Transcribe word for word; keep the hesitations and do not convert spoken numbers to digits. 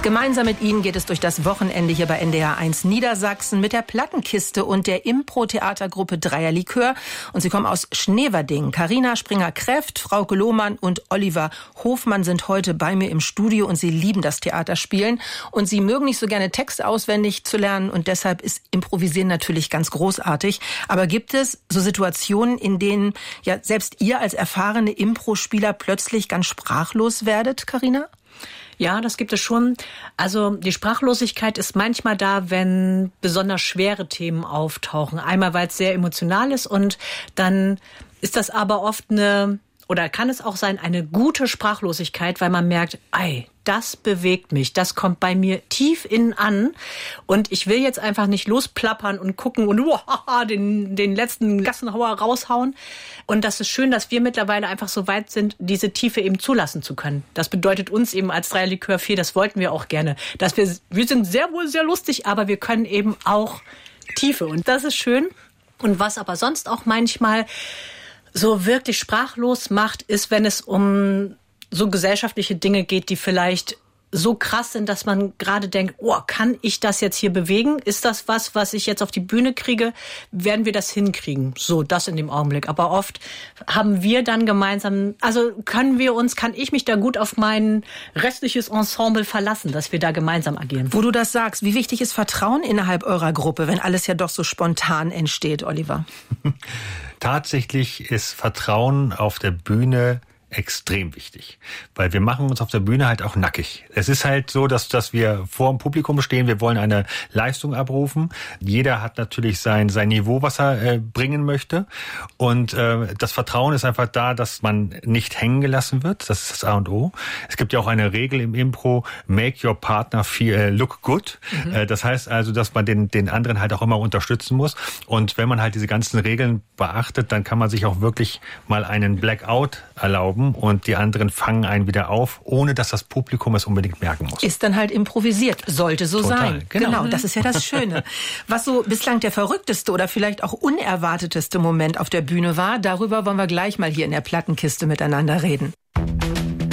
Gemeinsam mit Ihnen geht es durch das Wochenende hier bei N D R eins Niedersachsen mit der Plattenkiste und der Impro-Theatergruppe Dreierlikör. Und sie kommen aus Schneverding. Carina Springer-Kreft, Frauke Lohmann und Oliver Hofmann sind heute bei mir im Studio und sie lieben das Theaterspielen. Und sie mögen nicht so gerne Text auswendig zu lernen und deshalb ist Improvisieren natürlich ganz großartig. Aber gibt es so Situationen, in denen ja selbst ihr als erfahrene Impro-Spieler plötzlich ganz sprachlos werdet, Carina? Ja, das gibt es schon. Also die Sprachlosigkeit ist manchmal da, wenn besonders schwere Themen auftauchen. Einmal, weil es sehr emotional ist und dann ist das aber oft eine, oder kann es auch sein, eine gute Sprachlosigkeit, weil man merkt, ei, das bewegt mich, das kommt bei mir tief innen an und ich will jetzt einfach nicht losplappern und gucken und uah, den, den letzten Gassenhauer raushauen. Und das ist schön, dass wir mittlerweile einfach so weit sind, diese Tiefe eben zulassen zu können. Das bedeutet uns eben als Dreierlikör viel, das wollten wir auch gerne. Dass wir, wir sind sehr wohl sehr lustig, aber wir können eben auch Tiefe und das ist schön. Und was aber sonst auch manchmal so wirklich sprachlos macht, ist, wenn es um so gesellschaftliche Dinge geht, die vielleicht so krass sind, dass man gerade denkt, oh, kann ich das jetzt hier bewegen? Ist das was, was ich jetzt auf die Bühne kriege? Werden wir das hinkriegen? So, das in dem Augenblick. Aber oft haben wir dann gemeinsam, also können wir uns, kann ich mich da gut auf mein restliches Ensemble verlassen, dass wir da gemeinsam agieren. Wo du das sagst, wie wichtig ist Vertrauen innerhalb eurer Gruppe, wenn alles ja doch so spontan entsteht, Oliver? Tatsächlich ist Vertrauen auf der Bühne extrem wichtig, weil wir machen uns auf der Bühne halt auch nackig. Es ist halt so, dass dass wir vor dem Publikum stehen, wir wollen eine Leistung abrufen. Jeder hat natürlich sein sein Niveau, was er äh, bringen möchte und äh, das Vertrauen ist einfach da, dass man nicht hängen gelassen wird. Das ist das A und O. Es gibt ja auch eine Regel im Impro, make your partner feel, äh, look good. Mhm. Äh, das heißt also, dass man den den anderen halt auch immer unterstützen muss und wenn man halt diese ganzen Regeln beachtet, dann kann man sich auch wirklich mal einen Blackout erlauben und die anderen fangen einen wieder auf, ohne dass das Publikum es unbedingt merken muss. Ist dann halt improvisiert, sollte so Total, sein. Genau. genau, das ist ja das Schöne. Was so bislang der verrückteste oder vielleicht auch unerwarteteste Moment auf der Bühne war, darüber wollen wir gleich mal hier in der Plattenkiste miteinander reden.